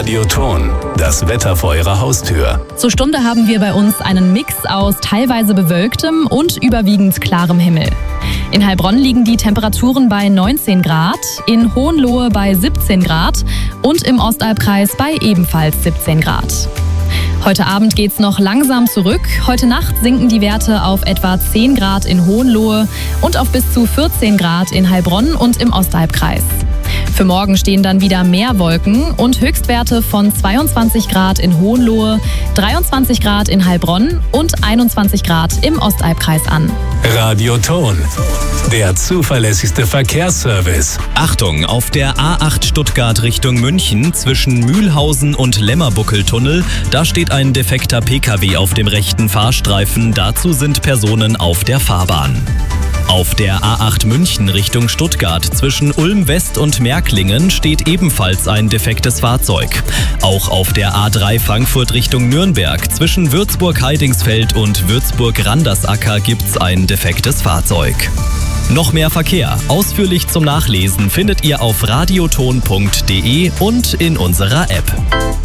Radioton, das Wetter vor Ihrer Haustür. Zur Stunde haben wir bei uns einen Mix aus teilweise bewölktem und überwiegend klarem Himmel. In Heilbronn liegen die Temperaturen bei 19 Grad, in Hohenlohe bei 17 Grad und im Ostalbkreis bei ebenfalls 17 Grad. Heute Abend geht's noch langsam zurück. Heute Nacht sinken die Werte auf etwa 10 Grad in Hohenlohe und auf bis zu 14 Grad in Heilbronn und im Ostalbkreis. Für morgen stehen dann wieder mehr Wolken und Höchstwerte von 22 Grad in Hohenlohe, 23 Grad in Heilbronn und 21 Grad im Ostalbkreis an. Radioton, der zuverlässigste Verkehrsservice. Achtung, auf der A8 Stuttgart Richtung München zwischen Mühlhausen und Lämmerbuckeltunnel, da steht ein defekter Pkw auf dem rechten Fahrstreifen, dazu sind Personen auf der Fahrbahn. Auf der A8 München Richtung Stuttgart zwischen Ulm West und Märklingen steht ebenfalls ein defektes Fahrzeug. Auch auf der A3 Frankfurt Richtung Nürnberg zwischen Würzburg-Heidingsfeld und Würzburg-Randersacker gibt's ein defektes Fahrzeug. Noch mehr Verkehr, ausführlich zum Nachlesen, findet ihr auf radioton.de und in unserer App.